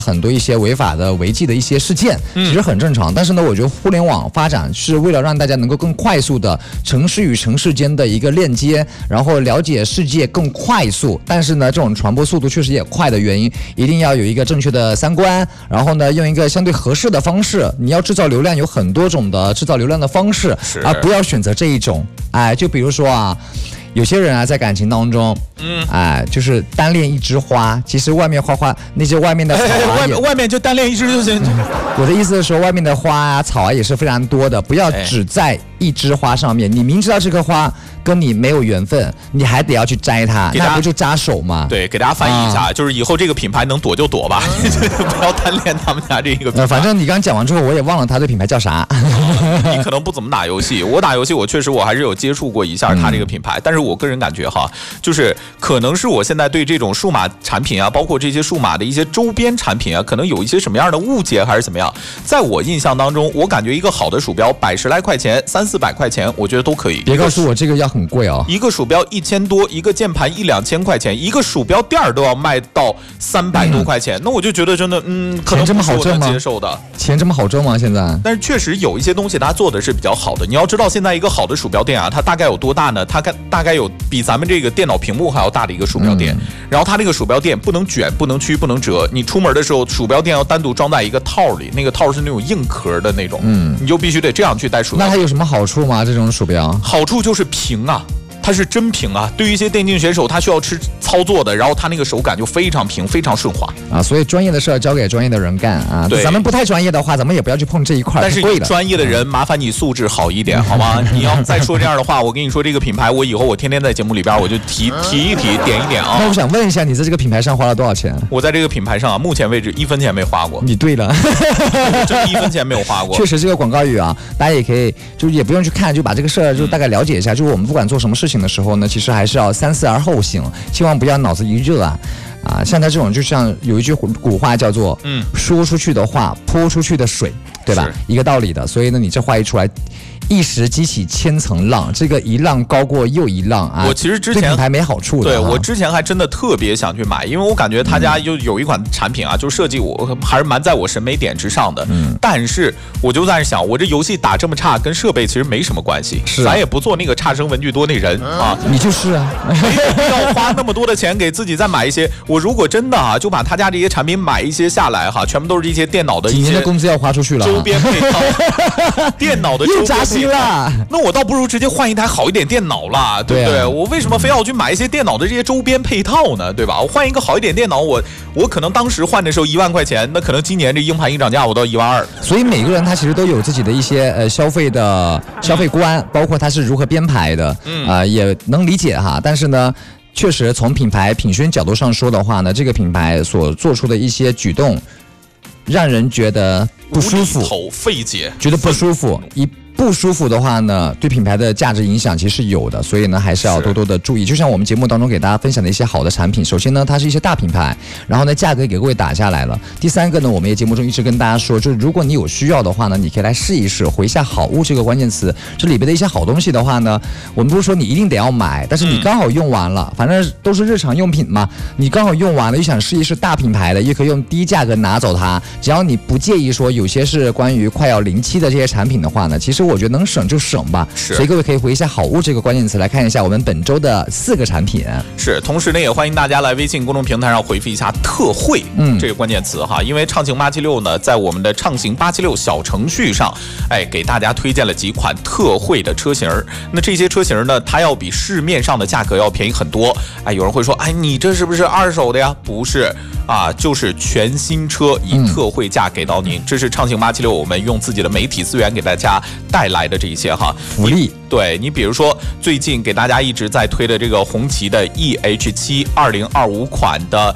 很多一些违法的违纪的一些事件，其实很正常。但是呢，我觉得互联网发展是为了让大家能够更快速的城市与城市间的一个链接，然后了解世界更快速。但是呢，这种传播速度确实也快的原因，一定要有一个正确的三观，然后呢，用一个相对合适的方式。你要制造流量，有很多种的制造流量的方式，而不要选择这一种。哎，就比如说啊。有些人啊，在感情当中，就是单恋一枝花，其实外面花那些外面的草啊， 外面就单恋一枝就行。 我的意思是说，外面的花啊、草啊也是非常多的，不要只在一枝花上面。你明知道这棵花跟你没有缘分，你还得要去摘它，那不就扎手吗？ 对，给大家翻译一下，就是以后这个品牌能躲就躲吧，不要单恋他们家这个品牌。 反正你刚讲完之后，我也忘了他这品牌叫啥。 你可能不怎么打游戏，我打游戏，我确实我还是有接触过一下他这个品牌，但是我个人感觉哈，就是可能是我现在对这种数码产品啊，包括这些数码的一些周边产品啊，可能有一些什么样的误解还是怎么样。在我印象当中，我感觉一个好的鼠标100-10来块钱，300-400块钱，我觉得都可以。 别告诉我这个要很贵哦。 一个鼠标1000多，一个键盘1-2千块钱，一个鼠标垫都要卖到300多块钱，那我就觉得真的，可能不是我能接受的。 钱这么好挣吗？现在？ 但是确实有一些东西它做的是比较好的。你要知道，现在一个好的鼠标垫啊，它大概有多大呢？它大概有比咱们这个电脑屏幕还要大的一个鼠标垫。然后它这个鼠标垫不能卷、不能曲、不能折。你出门的时候，鼠标垫要单独装在一个套里，那个套是那种硬壳的那种，你就必须得这样去带鼠标。 那它有什么好处吗？这种鼠标？ 好处就是平啊。它是真平啊，对于一些电竞选手，他需要吃操作的，然后他那个手感就非常平，非常顺滑啊。所以专业的事儿交给专业的人干啊。对，咱们不太专业的话，咱们也不要去碰这一块。 但是你专业的人，麻烦你素质好一点，好吗？你要再说这样的话，我跟你说，这个品牌，我以后我天天在节目里边我就提一提，点一点啊。 那我想问一下，你在这个品牌上花了多少钱？ 我在这个品牌上啊，目前为止1分钱没花过。 你对了， 真1分钱没有花过。 确实，这个广告语啊，大家也可以，就是也不用去看，就把这个事儿就大概了解一下。就是我们不管做什么事情的时候呢，其实还是要三思而后行，千万不要脑子一热啊！像他这种，就像有一句古话叫做“说出去的话，泼出去的水”，对吧？一个道理的。所以呢，你这话一出来，一时激起千层浪，这个一浪高过又一浪啊！ 我其实之前对品牌没好处的。 对，我之前还真的特别想去买，因为我感觉他家有一款产品啊，就是设计我还是蛮在我审美点之上的。但是我就在想，我这游戏打这么差，跟设备其实没什么关系。咱也不做那个差生文具多那人啊。 你就是啊， 没有必要花那么多的钱给自己再买一些。我如果真的啊，就把他家这些产品买一些下来哈，全部都是这些电脑的一些几年的工资要花出去了。 周边配套，电脑的周边配套。 又扎心了。 那我倒不如直接换一台好一点电脑啦，对不对？我为什么非要去买一些电脑的这些周边配套呢？对吧？我换一个好一点电脑，我可能当时换的时候1万块钱，那可能今年这硬盘一涨价，我到1万2。 所以每个人他其实都有自己的一些消费观，包括他是如何编排的，也能理解哈。但是呢，确实从品牌品宣角度上说的话呢，这个品牌所做出的一些举动，让人觉得不舒服， 费解， 觉得不舒服。不舒服的话呢，对品牌的价值影响其实是有的，所以呢还是要多多的注意。就像我们节目当中给大家分享的一些好的产品，首先呢它是一些大品牌，然后呢价格给各位打下来了。第三个呢，我们也节目中一直跟大家说，就是如果你有需要的话呢，你可以来试一试，回一下好物这个关键词，这里边的一些好东西的话呢，我们不是说你一定得要买，但是你刚好用完了，反正都是日常用品嘛，你刚好用完了又想试一试大品牌的，也可以用低价格拿走它。只要你不介意说有些是关于快要临期的这些产品的话呢，其实我觉得能省就省吧。所以各位可以回一下好物这个关键词来看一下我们本周的4个产品。 是，同时呢也欢迎大家来微信公众平台上回复一下特惠这个关键词哈，因为畅行876呢在我们的畅行876小程序上，给大家推荐了几款特惠的车型。那这些车型呢，它要比市面上的价格要便宜很多。有人会说，你这是不是二手的呀？不是啊，就是全新车以特惠价给到您。这是畅行876我们用自己的媒体资源给大家带来的这一些哈福利。 对，你比如说最近给大家一直在推的这个红旗的 EH7 2025款的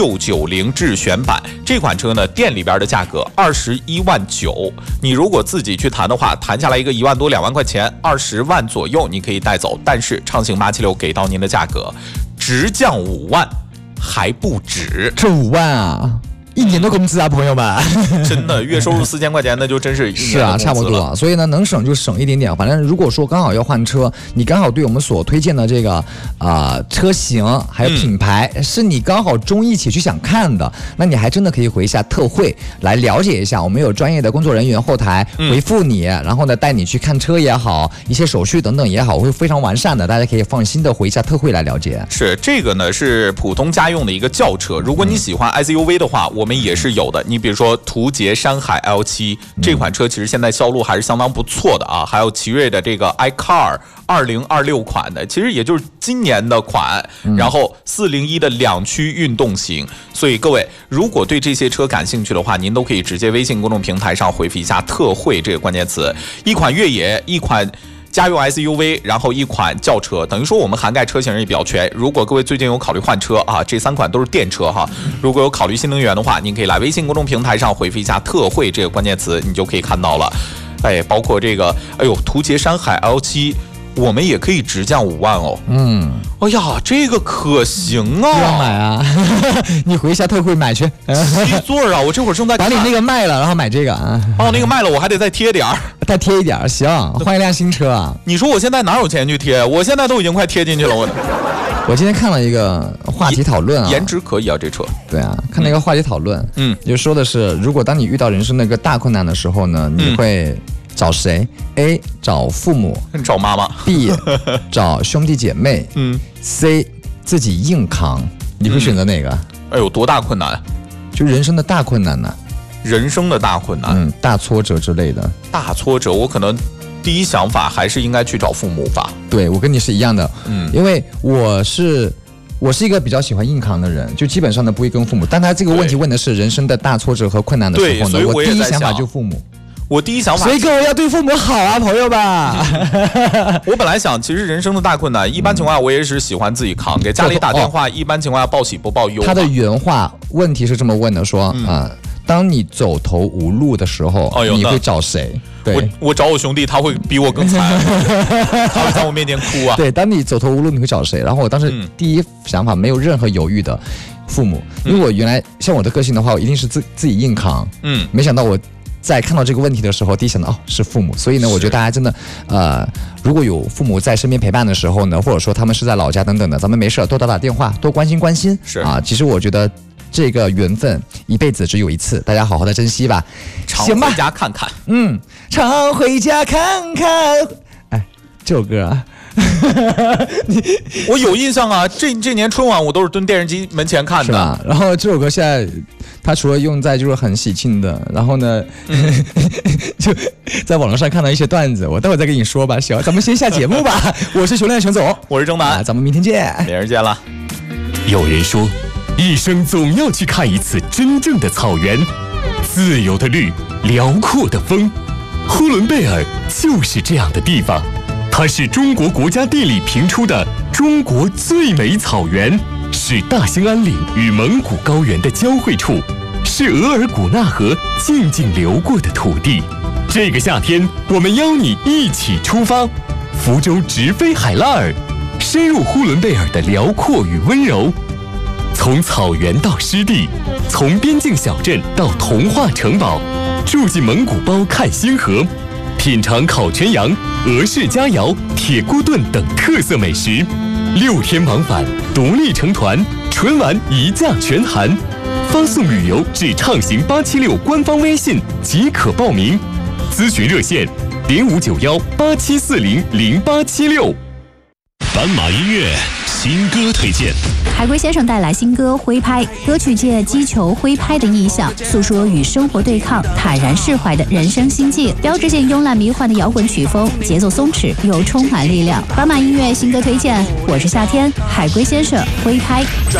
690智选版，这款车呢店里边的价格21万9，你如果自己去谈的话，谈下来一个1万多2万块钱，20万左右你可以带走。但是畅行876给到您的价格直降5万还不止。 这5万啊 1年的工资啊，朋友们。 真的，月收入4000块钱，那就真是1年的工资了。 是啊，差不多。所以呢，能省就省一点点。反正如果说刚好要换车，你刚好对我们所推荐的这个车型还有品牌，是你刚好中意且去想看的，那你还真的可以回一下特惠来了解一下。我们有专业的工作人员后台回复你，然后呢带你去看车也好，一些手续等等也好，会非常完善的，大家可以放心的回一下特惠来了解。 是这个呢，是普通家用的一个轿车。如果你喜欢 SUV 的话，我们也是有的。你比如说途捷山海 L7这款车，其实现在销路还是相当不错的啊。还有奇瑞的这个 iCar 2026款的，其实也就是今年的款，然后401的2驱运动型。所以各位如果对这些车感兴趣的话，您都可以直接微信公众平台上回复一下特惠这个关键词，一款越野，一款家用 SUV， 然后一款轿车，等于说我们涵盖车型也比较全。如果各位最近有考虑换车啊，这3款都是电车哈。如果有考虑新能源的话，您可以来微信公众平台上回复一下特惠这个关键词，你就可以看到了。哎，包括这个，途捷山海 L7。我们也可以直降5万哦。哎呀，这个可行啊！ 要买啊！你回一下特惠买去。 7座啊！我这会儿正在把你那个卖了，然后买这个啊。 那个卖了，我还得再贴点儿。 再贴一点，行，换一辆新车啊！ 你说我现在哪有钱去贴？我现在都已经快贴进去了。 我今天看了一个话题讨论啊， 颜值可以啊，这车。 对啊，看了一个话题讨论，就说的是，如果当你遇到人生那个大困难的时候呢，你会找谁 ？A 找父母， 找妈妈。 B 找兄弟姐妹。C 自己硬扛。你会选择哪个？ 哎呦，多大困难？ 就人生的大困难呢？ 人生的大困难， 大挫折之类的。 大挫折，我可能第一想法还是应该去找父母吧。 对，我跟你是一样的。因为我是一个比较喜欢硬扛的人，就基本上呢不会跟父母。但他这个问题问的是人生的大挫折和困难的时候呢，我第一想法就父母。 我第一想法， 所以各位要对父母好啊，朋友们。 我本来想，其实人生的大困难，一般情况下我也是喜欢自己扛，给家里打电话，一般情况下报喜不报忧。 他的原话问题是这么问的，说当你走投无路的时候，你会找谁？对， 我找我兄弟，他会比我更惨，他会在我面前哭啊。 对，当你走投无路，你会找谁？然后我当时第一想法没有任何犹豫的，父母，因为我原来像我的个性的话，我一定是自己硬扛。没想到我在看到这个问题的时候，第一想到是父母。所以呢，我觉得大家真的，如果有父母在身边陪伴的时候呢，或者说他们是在老家等等的，咱们没事多打电话，多关心关心。是啊，其实我觉得这个缘分一辈子只有一次，大家好好的珍惜吧。 常回家看看， 常回家看看。哎，这首歌啊。 我有印象啊，这年春晚我都是蹲电视机门前看的， 是吧？然后这首歌现在它除了用在就是很喜庆的，然后呢，就在网络上看到一些段子，我待会再跟你说吧。行，咱们先下节目吧。我是熊亮熊总， 我是郑楠， 咱们明天见， 明儿见了。 有人说，一生总要去看一次真正的草原，自由的绿，辽阔的风。呼伦贝尔就是这样的地方。它是中国国家地理评出的中国最美草原，是大兴安岭与蒙古高原的交汇处，是额尔古纳河静静流过的土地。这个夏天，我们邀你一起出发，福州直飞海拉尔，深入呼伦贝尔的辽阔与温柔。从草原到湿地，从边境小镇到童话城堡，住进蒙古包看星河，品尝烤全羊、俄式佳肴、铁锅炖等特色美食，6天往返，独立成团，纯玩一价全含。发送旅游至畅行876官方微信即可报名，咨询热线059187400876。斑马音乐新歌推荐。 海龟先生带来新歌《挥拍》，歌曲借击球挥拍的意象，诉说与生活对抗、坦然释怀的人生心境。标志性慵懒迷幻的摇滚曲风，节奏松弛又充满力量。斑马音乐新歌推荐，我是夏天，海龟先生《挥拍》。